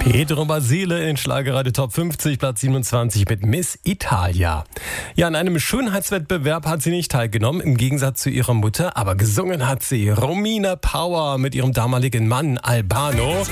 Pedro Basile in Schlagerradio Top 50, Platz 27 mit Miss Italia. Ja, an einem Schönheitswettbewerb hat sie nicht teilgenommen, im Gegensatz zu ihrer Mutter, aber gesungen hat sie Romina Power mit ihrem damaligen Mann Albano.